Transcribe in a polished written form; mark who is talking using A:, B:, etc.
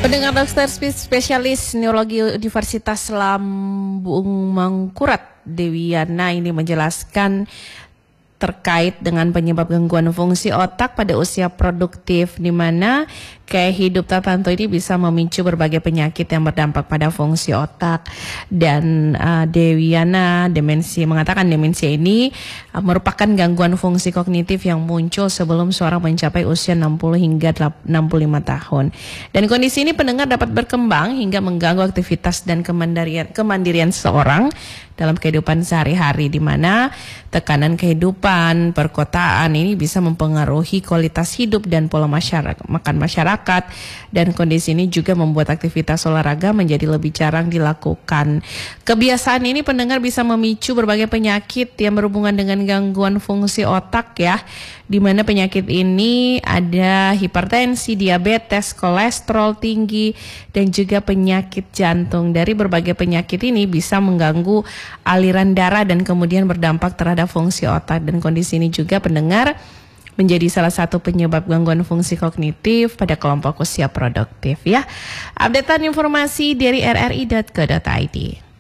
A: Pendengar dokter spesialis neurologi Universitas Lambung Mangkurat Dewiana ini menjelaskan terkait dengan penyebab gangguan fungsi otak pada usia produktif, di mana gaya hidup tertentu ini bisa memicu berbagai penyakit yang berdampak pada fungsi otak. Dan Dewiana mengatakan demensia ini merupakan gangguan fungsi kognitif yang muncul sebelum seorang mencapai usia 60 hingga 65 tahun. Dan kondisi ini pendengar dapat berkembang hingga mengganggu aktivitas dan kemandirian seseorang dalam kehidupan sehari-hari, di mana tekanan kehidupan perkotaan ini bisa mempengaruhi kualitas hidup dan pola makan masyarakat, dan kondisi ini juga membuat aktivitas olahraga menjadi lebih jarang dilakukan. Kebiasaan ini pendengar bisa memicu berbagai penyakit yang berhubungan dengan gangguan fungsi otak ya, di mana penyakit ini ada hipertensi, diabetes, kolesterol tinggi, dan juga penyakit jantung. Dari berbagai penyakit ini bisa mengganggu aliran darah dan kemudian berdampak terhadap fungsi otak, dan kondisi ini juga pendengar menjadi salah satu penyebab gangguan fungsi kognitif pada kelompok usia produktif ya. Updatean informasi dari rri.co.id.